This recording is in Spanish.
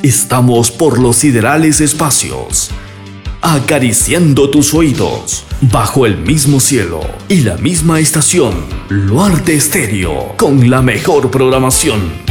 Estamos por los siderales espacios, acariciando tus oídos, bajo el mismo cielo y la misma estación. Luarte Estéreo, con la mejor programación.